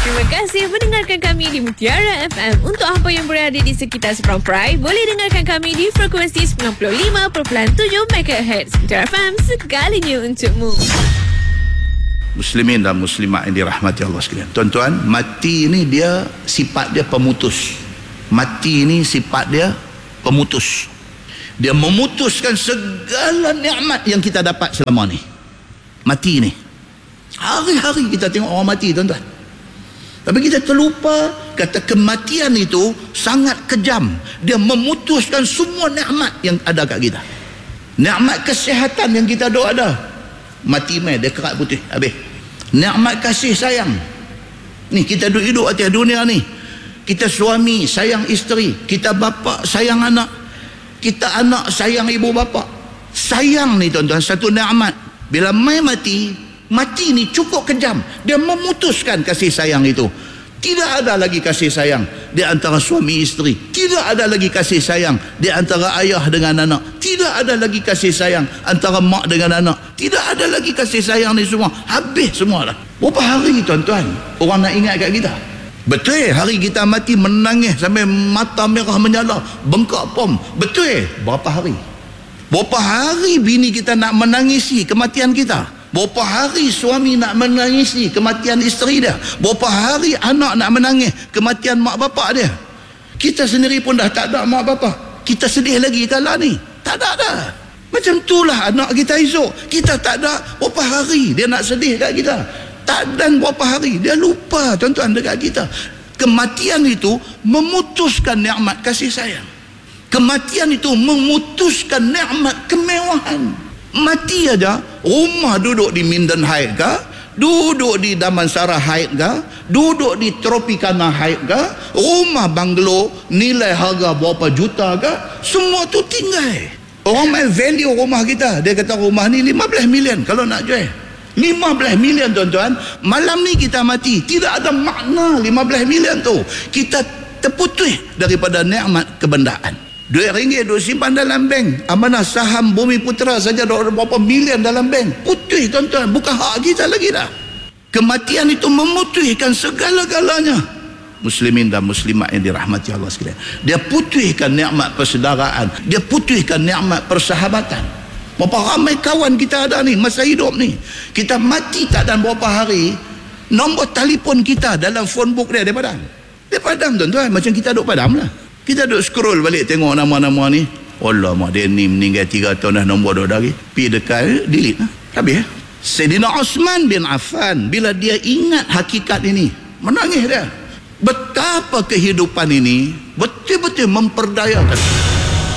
Terima kasih mendengarkan kami di Mutiara FM. Untuk apa yang berada di sekitar Seberang Perai, boleh dengarkan kami di frekuensi 95.7 MHz. Mutiara FM, segalanya untukmu. Muslimin dan muslimat yang dirahmati Allah sekalian. Tuan-tuan, mati ini dia sifat dia pemutus. Mati ini sifat dia pemutus. Dia memutuskan segala nikmat yang kita dapat selama ni. Mati ni. Hari-hari kita tengok orang mati, tuan-tuan. Tapi kita terlupa kata kematian itu sangat kejam. Dia memutuskan semua nikmat yang ada kat kita. Nikmat kesihatan yang kita dok ada, mati mai dia kerat putih habis. Nikmat kasih sayang, ni kita duk hidup atas dunia ni, kita suami sayang isteri, kita bapa sayang anak, kita anak sayang ibu bapa. Sayang ni tuan-tuan satu nikmat. Bila mai mati ni cukup kejam. Dia memutuskan kasih sayang itu. Tidak ada lagi kasih sayang di antara suami isteri. Tidak ada lagi kasih sayang di antara ayah dengan anak. Tidak ada lagi kasih sayang antara mak dengan anak. Tidak ada lagi kasih sayang ni semua. Habis semua dah. Berapa hari tuan-tuan orang nak ingat kat kita? Betul hari kita mati menangis sampai mata merah menyala, bengkak pom. Betul berapa hari? Berapa hari bini kita nak menangisi kematian kita? Berapa hari suami nak menangisi kematian isteri dia? Berapa hari anak nak menangis kematian mak bapak dia? Kita sendiri pun dah tak ada mak bapak. Kita sedih lagi kala ni? Tak ada dah. Macam itulah anak kita esok. Kita tak ada berapa hari dia nak sedih kat kita. Tak dan berapa hari dia lupa tuan-tuan dekat kita. Kematian itu memutuskan nikmat kasih sayang. Kematian itu memutuskan nikmat kemewahan. Mati aja, rumah duduk di Minden Heights ke, duduk di Damansara Heights ke, duduk di Tropicana Heights ke, rumah banglo nilai harga berapa juta ke, semua tu tinggal. Orang main value rumah kita, dia kata rumah ni 15 million kalau nak jual. 15 million tuan-tuan, malam ni kita mati, tidak ada makna 15 million tu. Kita terputus daripada nikmat kebendaan. RM2 duk simpan dalam bank, amanah saham Bumi Putra saja ada berapa milion dalam bank. Putih tuan-tuan, bukan hak kita lagi dah. Kematian itu memutihkan segala-galanya. Muslimin dan muslimat yang dirahmati Allah sekalian, dia putihkan nikmat persaudaraan, dia putihkan nikmat persahabatan. Berapa ramai kawan kita ada ni masa hidup ni, kita mati tak dan berapa hari, nombor telefon kita dalam phone book dia padam. Dia padam tuan-tuan, macam kita duk padam lah. Kita duk scroll balik tengok nama-nama ni. Allah mak dia ni meninggal 3 tahun dah, nombor dah lagi. Pergi dekat delete lah. Habis. Sayyidina Osman bin Affan bila dia ingat hakikat ini, menangis dia. Betapa kehidupan ini betul-betul memperdayakan.